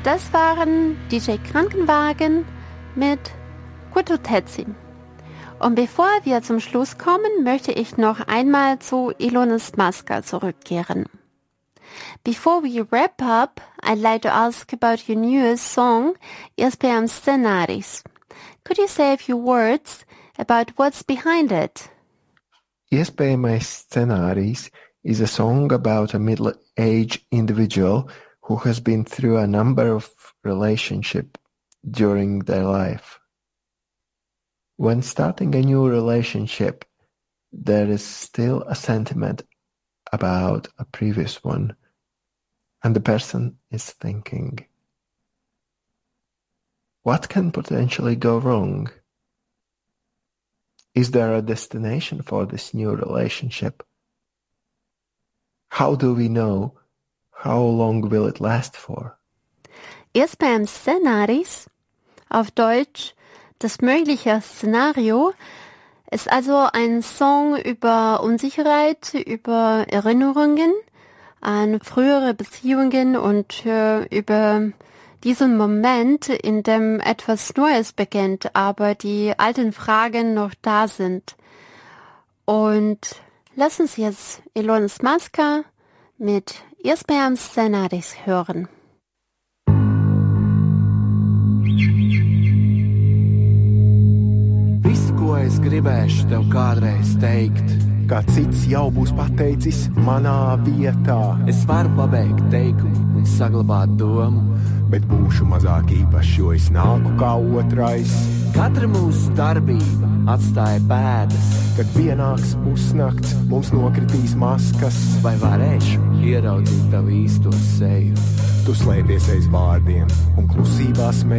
Das waren DJ Krankenwagen mit Kututezi. Und bevor wir zum Schluss kommen, möchte ich noch einmal zu Ilona Smaska zurückkehren. Before we wrap up, I'd like to ask about your newest song, Iespējams Scenārijs. Could you say a few words about what's behind it? Iespējamais Scenārijs is a song about a middle-aged individual who has been through a number of relationships during their life. When starting a new relationship, there is still a sentiment about a previous one, and the person is thinking, what can potentially go wrong? Is there a destination for this new relationship? How do we know? How long will it last for? Iespējams Scenārijs, auf Deutsch das mögliche Szenario, ist also ein Song über Unsicherheit, über Erinnerungen an frühere Beziehungen und über diesen Moment, in dem etwas Neues beginnt, aber die alten Fragen noch da sind. Und lass uns jetzt Ilona Smaska mit Iespējams Scenārijs hören. Es gribēšu tev kādreiz teikt, kā cits jau būs pateicis manā vietā. Es varu pabeigt teikumu un saglabāt domu, bet būšu mazāk īpašs, jo es nāku kā otrais. Katra mūsu darbība atstāja pēdas. Kad pienāks pusnakts, mums nokritīs maskas. Vai varēšu ieraudzīt tavu īsto seju? Tu slēpies aiz vārdiem un klusībā smējies.